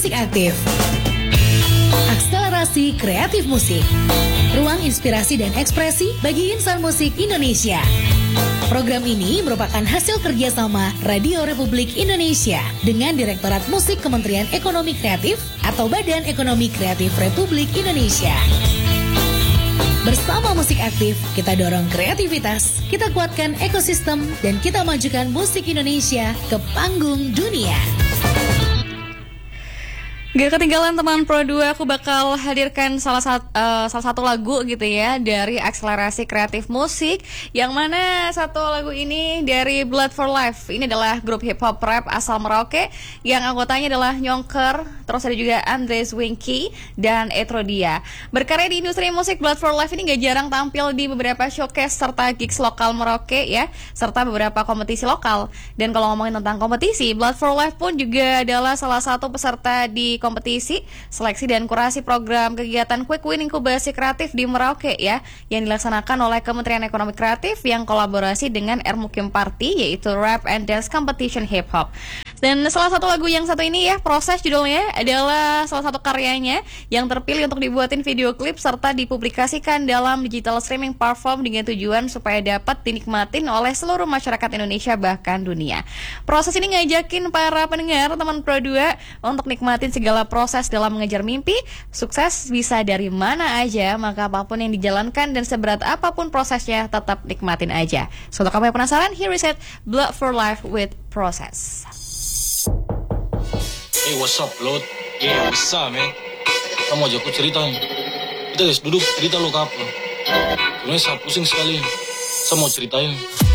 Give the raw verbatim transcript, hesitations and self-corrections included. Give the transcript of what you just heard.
Musik Aktif. Akselerasi kreatif musik. Ruang inspirasi dan ekspresi bagi insan musik Indonesia. Program ini merupakan hasil kerjasama Radio Republik Indonesia dengan Direktorat Musik Kementerian Ekonomi Kreatif atau Badan Ekonomi Kreatif Republik Indonesia. Bersama Musik Aktif, kita dorong kreativitas, kita kuatkan ekosistem, dan kita majukan musik Indonesia ke panggung dunia. Gak ketinggalan teman Pro dua, aku bakal hadirkan salah satu uh, salah satu lagu gitu ya dari akselerasi kreatif musik, yang mana satu lagu ini dari Blood for Life. Ini adalah grup hip hop rap asal Merauke yang anggotanya adalah Nyongker, terus ada juga Andres Winky dan Etrodia. Berkarya di industri musik, Blood for Life ini gak jarang tampil di beberapa showcase serta gigs lokal Merauke ya, serta beberapa kompetisi lokal. Dan kalau ngomongin tentang kompetisi, Blood for Life pun juga adalah salah satu peserta di kompetisi, seleksi dan kurasi program kegiatan Quick Win Inkubasi Kreatif di Merauke ya, yang dilaksanakan oleh Kementerian Ekonomi Kreatif yang kolaborasi dengan Ermukim Party, yaitu Rap and Dance Competition Hip Hop. Dan salah satu lagu yang satu ini ya, Proses judulnya, adalah salah satu karyanya yang terpilih untuk dibuatin video klip serta dipublikasikan dalam digital streaming platform dengan tujuan supaya dapat dinikmatin oleh seluruh masyarakat Indonesia bahkan dunia. Proses ini ngajakin para pendengar teman Pro dua untuk nikmatin segala proses dalam mengejar mimpi. Sukses bisa dari mana aja, maka apapun yang dijalankan dan seberat apapun prosesnya, tetap nikmatin aja. So, untuk kamu yang penasaran, here is it, Blood for Life with Proses. Hey, what's up, Lord? Yeah, what's up, man? Kamu aja aku cerita nih. Kita guys, duduk cerita lo ke apa? Sebenarnya saya pusing sekali. Saya mau ceritain.